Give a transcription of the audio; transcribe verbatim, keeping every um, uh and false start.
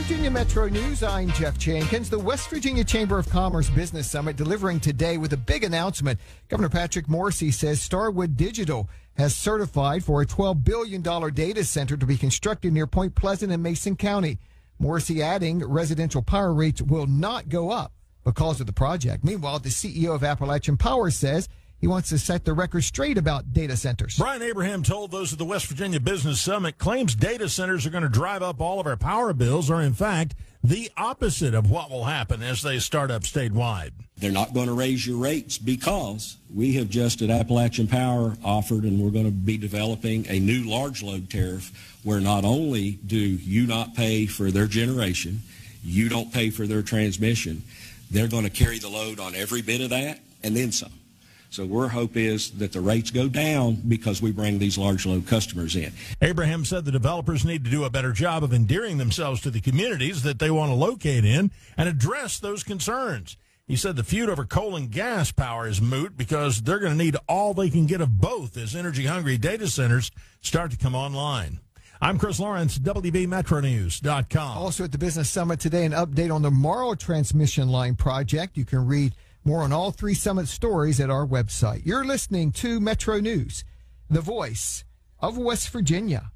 Virginia Metro News, I'm Jeff Jenkins. The West Virginia Chamber of Commerce Business Summit delivering today with a big announcement. Governor Patrick Morrisey says Starwood Digital has certified for a twelve billion dollars data center to be constructed near Point Pleasant in Mason County. Morrisey adding residential power rates will not go up because of the project. Meanwhile, the C E O of Appalachian Power says he wants to set the record straight about data centers. Brian Abraham told those at the West Virginia Business Summit claims data centers are going to drive up all of our power bills are, in fact, the opposite of what will happen as they start up statewide. They're not going to raise your rates because we have just at Appalachian Power offered, and we're going to be developing a new large load tariff where not only do you not pay for their generation, you don't pay for their transmission, they're going to carry the load on every bit of that and then some. So our hope is that the rates go down because we bring these large load customers in. Abraham said the developers need to do a better job of endearing themselves to the communities that they want to locate in and address those concerns. He said the feud over coal and gas power is moot because they're going to need all they can get of both as energy-hungry data centers start to come online. I'm Chris Lawrence, W B Metro News dot com. Also at the Business Summit today, an update on the Morrow Transmission Line project. You can read more on all three summit stories at our website. You're listening to Metro News, the voice of West Virginia.